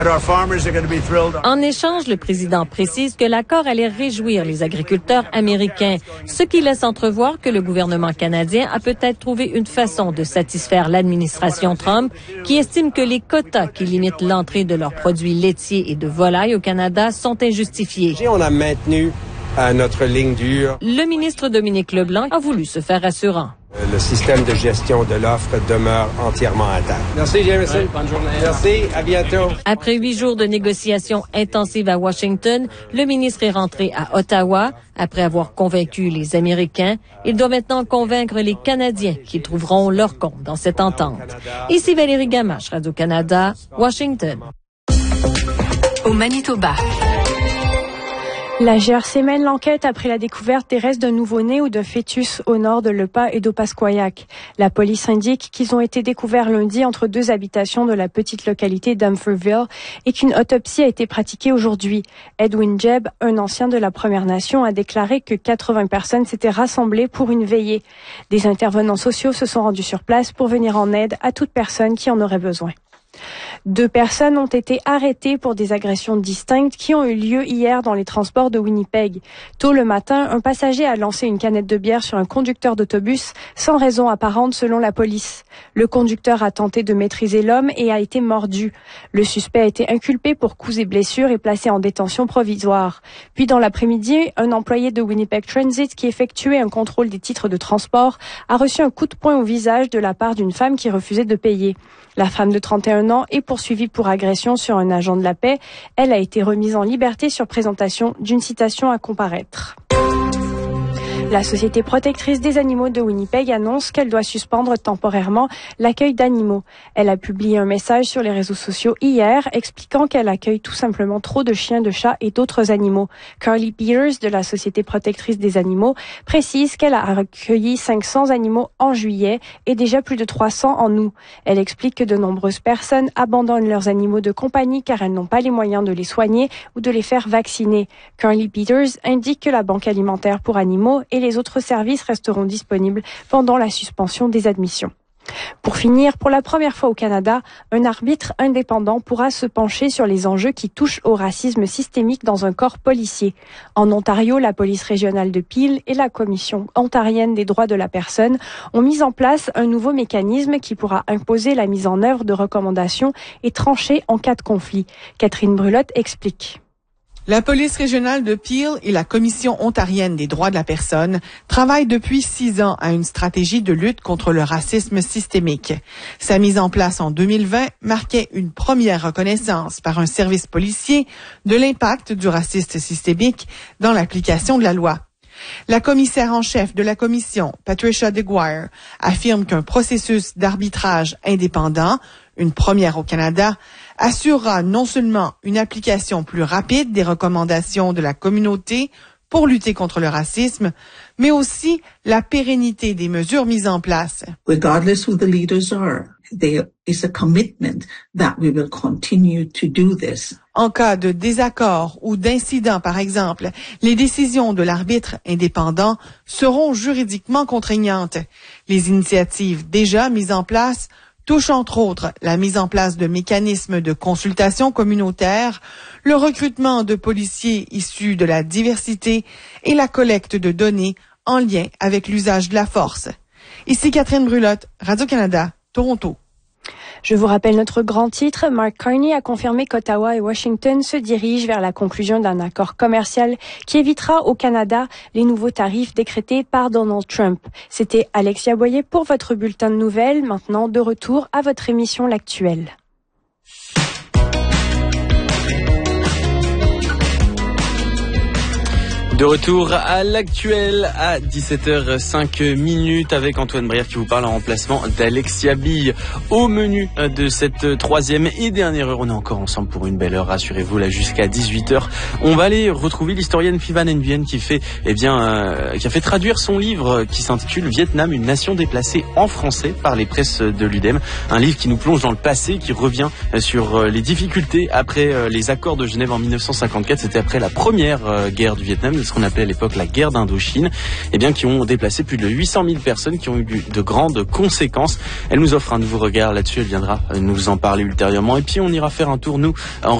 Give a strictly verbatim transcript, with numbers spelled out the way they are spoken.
En échange, le président précise que l'accord allait réjouir les agriculteurs américains, ce qui laisse entrevoir que le gouvernement canadien a peut-être trouvé une façon de satisfaire l'administration Trump, qui estime que les quotas qui limitent l'entrée de leurs produits laitiers et de volailles au Canada sont injustifiés. On a maintenu euh, notre ligne dure. Le ministre Dominique Leblanc a voulu se faire rassurant. Le système de gestion de l'offre demeure entièrement intact. Merci, Jameson. Ouais, bonne journée. Merci, à bientôt. Après huit jours de négociations intensives à Washington, le ministre est rentré à Ottawa. Après avoir convaincu les Américains, il doit maintenant convaincre les Canadiens qui trouveront leur compte dans cette entente. Ici Valérie Gamache, Radio-Canada, Washington. Au Manitoba. La G R C mène l'enquête après la découverte des restes d'un nouveau-né ou d'un fœtus au nord de Lepas et d'Opasquayac. La police indique qu'ils ont été découverts lundi entre deux habitations de la petite localité d'Umferville et qu'une autopsie a été pratiquée aujourd'hui. Edwin Jebb, un ancien de la Première Nation, a déclaré que quatre-vingts personnes s'étaient rassemblées pour une veillée. Des intervenants sociaux se sont rendus sur place pour venir en aide à toute personne qui en aurait besoin. Deux personnes ont été arrêtées pour des agressions distinctes qui ont eu lieu hier dans les transports de Winnipeg. Tôt le matin, un passager a lancé une canette de bière sur un conducteur d'autobus sans raison apparente selon la police. Le conducteur a tenté de maîtriser l'homme et a été mordu. Le suspect a été inculpé pour coups et blessures et placé en détention provisoire. Puis dans l'après-midi, un employé de Winnipeg Transit qui effectuait un contrôle des titres de transport a reçu un coup de poing au visage de la part d'une femme qui refusait de payer. La femme de trente et un ans est poursuivie pour agression sur un agent de la paix. Elle a été remise en liberté sur présentation d'une citation à comparaître. La Société protectrice des animaux de Winnipeg annonce qu'elle doit suspendre temporairement l'accueil d'animaux. Elle a publié un message sur les réseaux sociaux hier expliquant qu'elle accueille tout simplement trop de chiens, de chats et d'autres animaux. Carly Peters de la Société protectrice des animaux précise qu'elle a accueilli cinq cents animaux en juillet et déjà plus de trois cents en août. Elle explique que de nombreuses personnes abandonnent leurs animaux de compagnie car elles n'ont pas les moyens de les soigner ou de les faire vacciner. Carly Peters indique que la Banque alimentaire pour animaux et les autres services resteront disponibles pendant la suspension des admissions. Pour finir, pour la première fois au Canada, un arbitre indépendant pourra se pencher sur les enjeux qui touchent au racisme systémique dans un corps policier. En Ontario, la police régionale de Peel et la Commission ontarienne des droits de la personne ont mis en place un nouveau mécanisme qui pourra imposer la mise en œuvre de recommandations et trancher en cas de conflit. Catherine Brulotte explique. La police régionale de Peel et la Commission ontarienne des droits de la personne travaillent depuis six ans à une stratégie de lutte contre le racisme systémique. Sa mise en place en deux mille vingt marquait une première reconnaissance par un service policier de l'impact du racisme systémique dans l'application de la loi. La commissaire en chef de la commission, Patricia DeGuire, affirme qu'un processus d'arbitrage indépendant, une première au Canada, assurera non seulement une application plus rapide des recommandations de la communauté pour lutter contre le racisme, mais aussi la pérennité des mesures mises en place. Regardless who the leaders are, there is a commitment that we will continue to do this. En cas de désaccord ou d'incident, par exemple, les décisions de l'arbitre indépendant seront juridiquement contraignantes. Les initiatives déjà mises en place touche entre autres la mise en place de mécanismes de consultation communautaire, le recrutement de policiers issus de la diversité et la collecte de données en lien avec l'usage de la force. Ici Catherine Brulotte, Radio-Canada, Toronto. Je vous rappelle notre grand titre. Mark Carney a confirmé qu'Ottawa et Washington se dirigent vers la conclusion d'un accord commercial qui évitera au Canada les nouveaux tarifs décrétés par Donald Trump. C'était Alexia Boyer pour votre bulletin de nouvelles. Maintenant, de retour à votre émission L'Actuel. De retour à l'actuel à dix-sept heures cinq minutes avec Antoine Brière qui vous parle en remplacement d'Alexia Bille. Au menu de cette troisième et dernière heure, on est encore ensemble pour une belle heure, rassurez-vous, là jusqu'à dix-huit heures. On va aller retrouver l'historienne Phi Van Nguyen qui fait, eh bien, euh, qui a fait traduire son livre qui s'intitule Vietnam, une nation déplacée en français par les presses de l'U D E M. Un livre qui nous plonge dans le passé, qui revient sur les difficultés après les accords de Genève en mille neuf cent cinquante-quatre. C'était après la première guerre du Vietnam. ce qu'on appelait à l'époque la guerre d'Indochine, eh bien qui ont déplacé plus de huit cent mille personnes, qui ont eu de grandes conséquences. Elle nous offre un nouveau regard là-dessus, elle viendra nous en parler ultérieurement et puis on ira faire un tour nous en